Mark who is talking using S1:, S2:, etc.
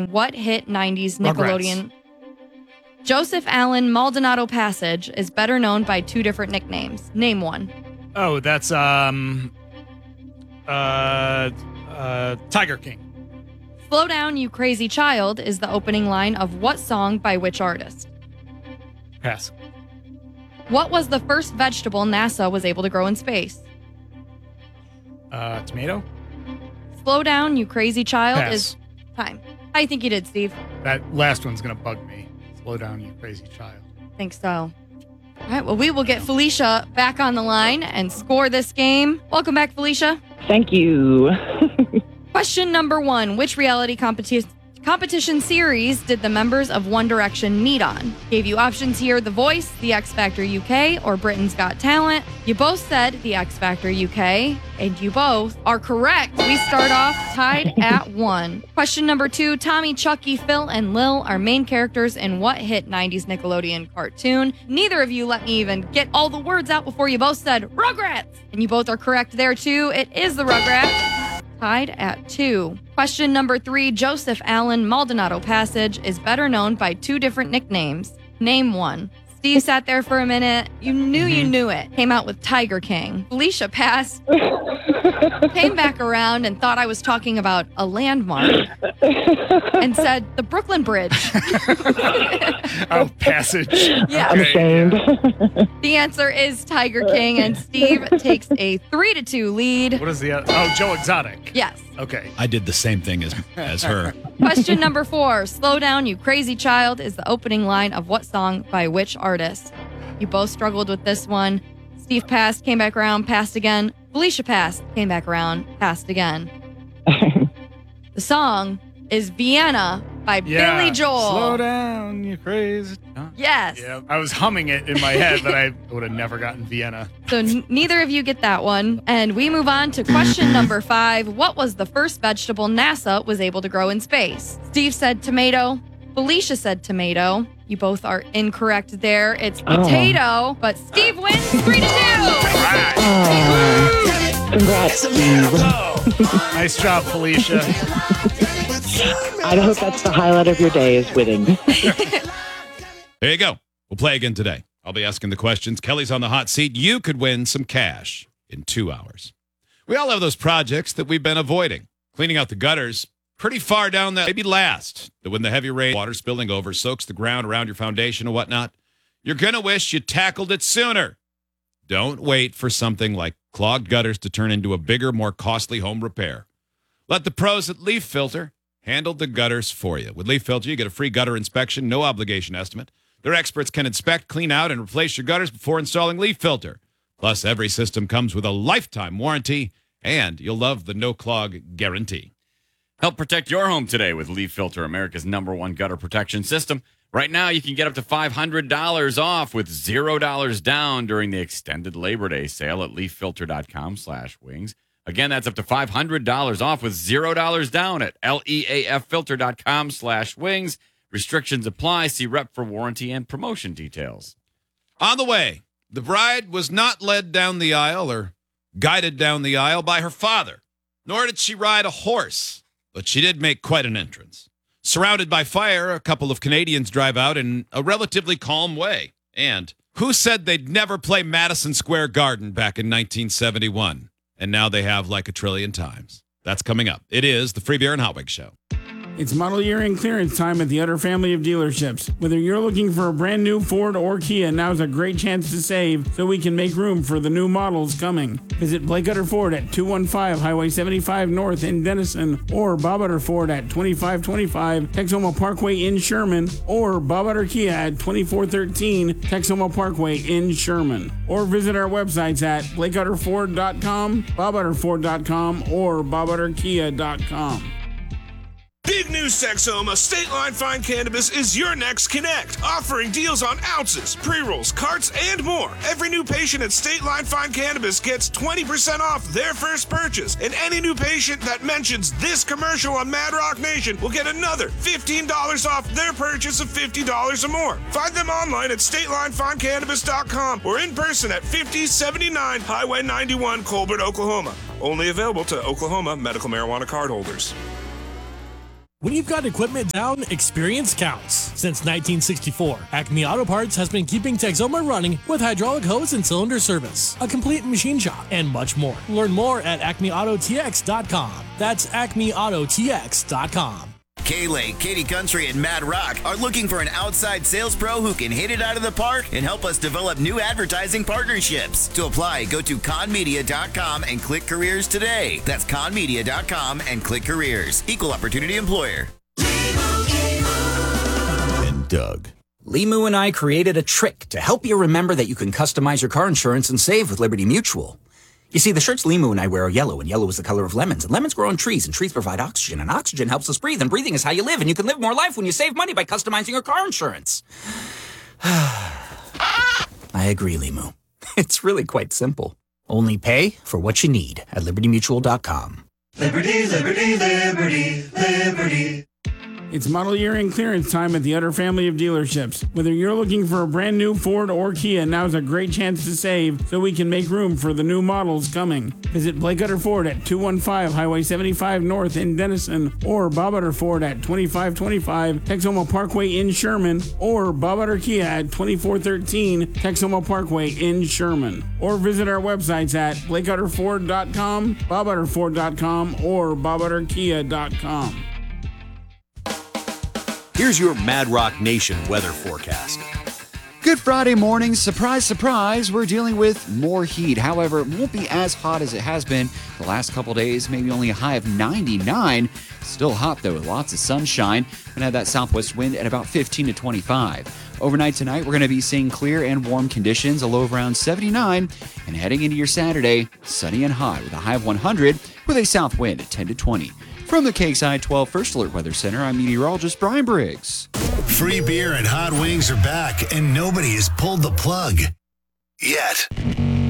S1: in what hit 90s Nickelodeon?
S2: Rugrats.
S1: Joseph Allen Maldonado Passage is better known by two different nicknames. Name one.
S2: Oh, that's Tiger King.
S1: Slow Down, You Crazy Child is the opening line of what song by which artist?
S2: Pass.
S1: What was the first vegetable NASA was able to grow in space?
S2: Tomato?
S1: Slow Down, You Crazy Child
S2: Pass.
S1: is time. How do you think you did, Steve?
S2: That last one's going to bug me. Slow down, you crazy child.
S1: Think so. All right, well, we will get Felicia back on the line and score this game. Welcome back, Felicia.
S3: Thank you.
S1: Question number 1. Which reality competition series did the members of One Direction meet on? Gave you options here: The Voice, The X Factor UK, or Britain's Got Talent. You both said The X Factor UK, and you both are correct. We start off tied at 1. Question number 2. Tommy, Chucky, Phil, and Lil are main characters in what hit 90s Nickelodeon cartoon? Neither of you let me even get all the words out before you both said Rugrats, and you both are correct there too. It is the Rugrats. Tied at 2. Question number 3. Joseph Allen Maldonado Passage is better known by two different nicknames. Name one. Steve sat there for a minute. You knew it. Came out with Tiger King. Felicia passed. Came back around and thought I was talking about a landmark and said the Brooklyn Bridge.
S2: Oh, Passage.
S1: Yeah.
S3: I'm ashamed.
S1: The answer is Tiger King, and Steve takes a 3-2 lead.
S2: What is the other? Oh, Joe Exotic.
S1: Yes.
S2: Okay.
S4: I did the same thing as her.
S1: Question number 4. Slow Down, You Crazy Child is the opening line of what song by which artist? You both struggled with this one. Steve passed, came back around, passed again. Felicia passed, came back around, passed again. The song is Vienna by Billy Joel.
S2: Slow down, you crazy child.
S1: Yes.
S2: Yeah, I was humming it in my head, but I would have never gotten Vienna.
S1: So neither of you get that one. And we move on to question number 5. What was the first vegetable NASA was able to grow in space? Steve said tomato. Felicia said tomato. You both are incorrect there. It's potato, but Steve wins 3-2.
S3: Congrats, Steve.
S2: Nice job, Felicia.
S3: I hope that's the highlight of your day is winning.
S4: There you go. We'll play again today. I'll be asking the questions. Kelly's on the hot seat. You could win some cash in 2 hours. We all have those projects that we've been avoiding. Cleaning out the gutters pretty far down that, maybe last. That when the heavy rain, water spilling over, soaks the ground around your foundation and whatnot, you're going to wish you tackled it sooner. Don't wait for something like clogged gutters to turn into a bigger, more costly home repair. Let the pros at Leaf Filter handle the gutters for you. With Leaf Filter, you get a free gutter inspection, no obligation estimate. Their experts can inspect, clean out, and replace your gutters before installing Leaf Filter. Plus, every system comes with a lifetime warranty, and you'll love the no-clog guarantee.
S5: Help protect your home today with Leaf Filter, America's #1 gutter protection system. Right now, you can get up to $500 off with $0 down during the extended Labor Day sale at leaffilter.com/wings. Again, that's up to $500 off with $0 down at leaffilter.com/wings. Restrictions apply. See rep for warranty and promotion details.
S4: On the way, the bride was not led down the aisle or guided down the aisle by her father, nor did she ride a horse, but she did make quite an entrance. Surrounded by fire, a couple of Canadians drive out in a relatively calm way. And who said they'd never play Madison Square Garden back in 1971? And now they have like a trillion times. That's coming up. It is the Free Beer and Hot Wings Show.
S6: It's model year and clearance time at the Utter family of dealerships. Whether you're looking for a brand new Ford or Kia, now's a great chance to save so we can make room for the new models coming. Visit Blake Utter Ford at 215 Highway 75 North in Denison, or Bob Utter Ford at 2525 Texoma Parkway in Sherman, or Bob Utter Kia at 2413 Texoma Parkway in Sherman. Or visit our websites at BlakeUtterFord.com, BobUtterFord.com, or BobUtterKia.com.
S7: Big news, Texoma. State Line Fine Cannabis is your next connect, offering deals on ounces, pre-rolls, carts, and more. Every new patient at State Line Fine Cannabis gets 20% off their first purchase, and any new patient that mentions this commercial on Mad Rock Nation will get another $15 off their purchase of $50 or more. Find them online at StatelineFineCannabis.com or in person at 5079 Highway 91, Colbert, Oklahoma. Only available to Oklahoma medical marijuana card holders.
S8: When you've got equipment down, experience counts. Since 1964, Acme Auto Parts has been keeping Texoma running with hydraulic hose and cylinder service, a complete machine shop, and much more. Learn more at acmeautotx.com. That's acmeautotx.com.
S9: K-Lake, Katy Country, and Mad Rock are looking for an outside sales pro who can hit it out of the park and help us develop new advertising partnerships. To apply, go to conmedia.com and click careers today. That's conmedia.com and click careers. Equal opportunity employer.
S4: And Doug.
S10: Limu and I created a trick to help you remember that you can customize your car insurance and save with Liberty Mutual. You see, the shirts Limu and I wear are yellow, and yellow is the color of lemons, and lemons grow on trees, and trees provide oxygen, and oxygen helps us breathe, and breathing is how you live, and you can live more life when you save money by customizing your car insurance. I agree, Limu. It's really quite simple. Only pay for what you need at libertymutual.com.
S11: Liberty, liberty, liberty, liberty.
S6: It's model year end clearance time at the Utter family of dealerships. Whether you're looking for a brand new Ford or Kia, now's a great chance to save so we can make room for the new models coming. Visit Blake Utter Ford at 215 Highway 75 North in Denison, or Bob Utter Ford at 2525 Texoma Parkway in Sherman, or Bob Utter Kia at 2413 Texoma Parkway in Sherman. Or visit our websites at BlakeUtterFord.com, BobUtterFord.com, or BobUtterKia.com.
S12: Here's your Mad Rock Nation weather forecast.
S13: Good Friday morning. Surprise, surprise. We're dealing with more heat. However, it won't be as hot as it has been the last couple days. Maybe only a high of 99. Still hot, though, with lots of sunshine. We're going to have that southwest wind at about 15 to 25. Overnight tonight, we're going to be seeing clear and warm conditions, a low of around 79. And heading into your Saturday, sunny and hot with a high of 100 with a south wind at 10 to 20. From the KXI 12 First Alert Weather Center, I'm meteorologist Brian Briggs.
S14: Free beer and hot wings are back, and nobody has pulled the plug yet.